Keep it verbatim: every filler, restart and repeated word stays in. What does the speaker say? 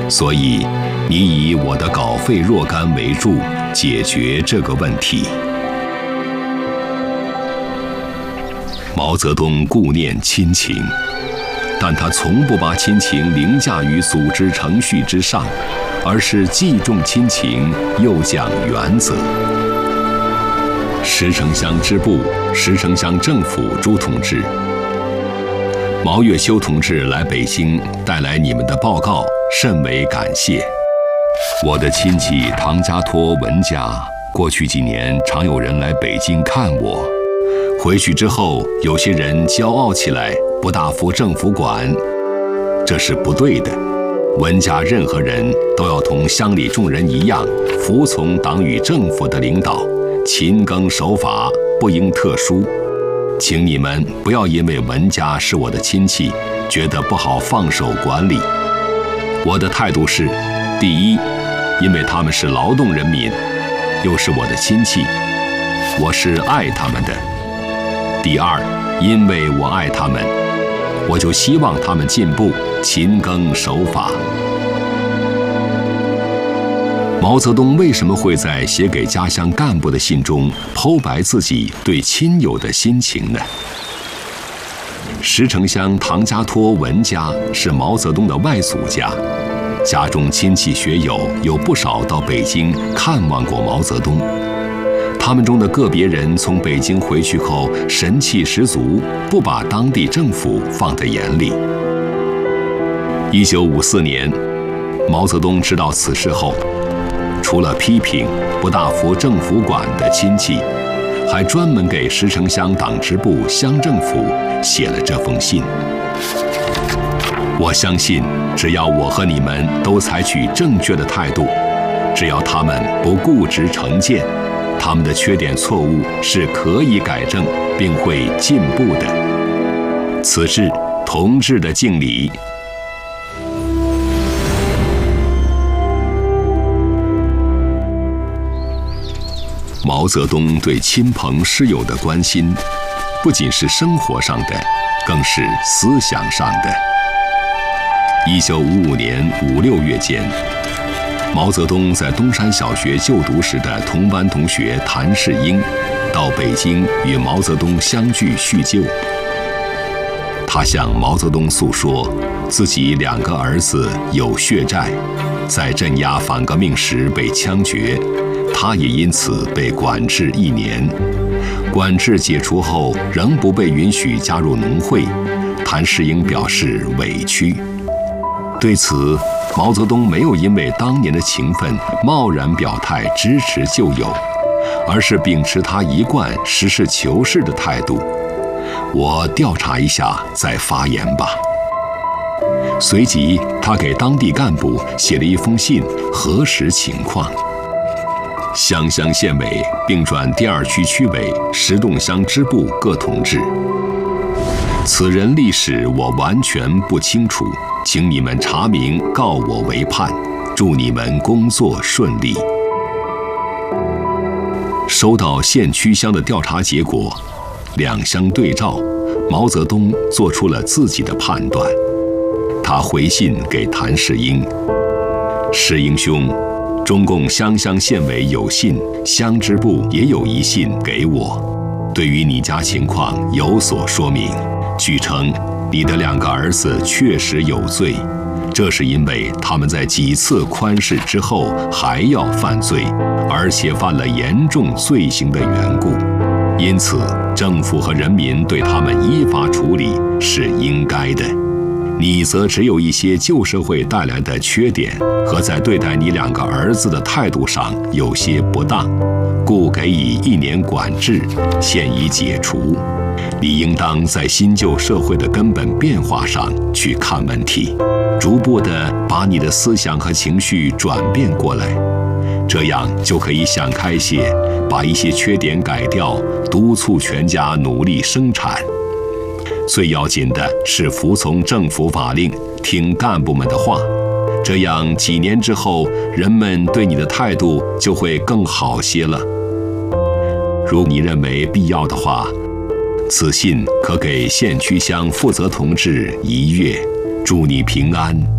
所以，你以我的稿费若干为助，解决这个问题。毛泽东顾念亲情，但他从不把亲情凌驾于组织程序之上，而是既重亲情又讲原则。石城乡支部、石城乡政府朱同志、毛月修同志来北京带来你们的报告，甚为感谢。我的亲戚唐家托文家，过去几年常有人来北京看我，回去之后有些人骄傲起来，不大服政府管，这是不对的。文家任何人都要同乡里众人一样，服从党与政府的领导，勤耕守法，不应特殊。请你们不要因为文家是我的亲戚，觉得不好放手管理。我的态度是：第一，因为他们是劳动人民，又是我的亲戚，我是爱他们的；第二，因为我爱他们，我就希望他们进步，勤耕守法。毛泽东为什么会在写给家乡干部的信中剖白自己对亲友的心情呢？石城乡唐家托文家是毛泽东的外祖家，家中亲戚学友有不少到北京看望过毛泽东。他们中的个别人从北京回去后神气十足，不把当地政府放在眼里。一九五四年，毛泽东知道此事后，除了批评不大服政府管的亲戚，还专门给石城乡党支部乡政府写了这封信。我相信，只要我和你们都采取正确的态度，只要他们不固执成见，他们的缺点错误是可以改正，并会进步的。此致同志的敬礼。毛泽东对亲朋师友的关心，不仅是生活上的，更是思想上的。一九五五年五六月间，毛泽东在东山小学就读时的同班同学谭世英，到北京与毛泽东相聚叙旧。他向毛泽东诉说自己两个儿子有血债，在镇压反革命时被枪决，他也因此被管制一年。管制解除后，仍不被允许加入农会，谭世英表示委屈。对此，毛泽东没有因为当年的情分贸然表态支持旧友，而是秉持他一贯实事求是的态度。我调查一下再发言吧。随即，他给当地干部写了一封信，核实情况。湘乡县委并转第二区区委、石洞乡支部各同志。此人历史我完全不清楚，请你们查明，告我为盼。祝你们工作顺利。收到县区乡的调查结果，两相对照，毛泽东做出了自己的判断。他回信给谭世英：世英兄，中共湘乡县委有信，乡支部也有一信给我，对于你家情况有所说明。据称，你的两个儿子确实有罪，这是因为他们在几次宽释之后还要犯罪，而且犯了严重罪行的缘故，因此政府和人民对他们依法处理是应该的。你则只有一些旧社会带来的缺点和在对待你两个儿子的态度上有些不当，故给予一年管制，现已解除。你应当在新旧社会的根本变化上去看问题，逐步地把你的思想和情绪转变过来，这样就可以想开些，把一些缺点改掉，督促全家努力生产。最要紧的是服从政府法令，听干部们的话，这样几年之后，人们对你的态度就会更好些了。如你认为必要的话，此信可给县区乡负责同志一阅，祝你平安。